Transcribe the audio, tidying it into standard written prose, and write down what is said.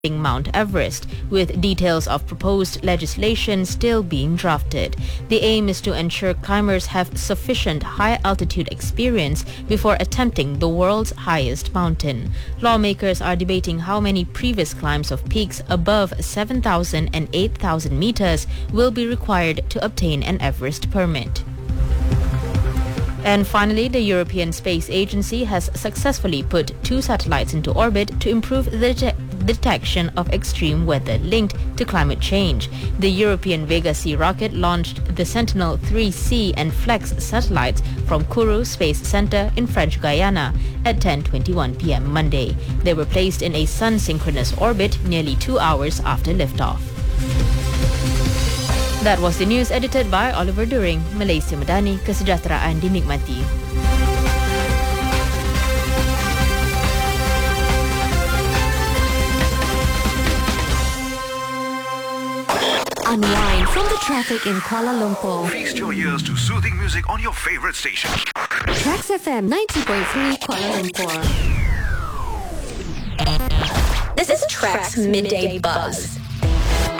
Mount Everest, with details of proposed legislation still being drafted. The aim is to ensure climbers have sufficient high-altitude experience before attempting the world's highest mountain. Lawmakers are debating how many previous climbs of peaks above 7,000 and 8,000 meters will be required to obtain an Everest permit. And finally, the European Space Agency has successfully put 2 satellites into orbit to improve the detection of extreme weather linked to climate change. The European Vega C rocket launched the Sentinel-3C and Flex satellites from Kourou Space Center in French Guiana at 10:21 p.m. Monday. They were placed in a sun-synchronous orbit nearly 2 hours after liftoff. That was the news edited by Oliver During. Malaysia Madani, kesejahteraan dinikmati. Unwind from the traffic in Kuala Lumpur. Feast your ears to soothing music on your favorite station. Trax FM 90.3 Kuala Lumpur. This is Trax Midday Buzz.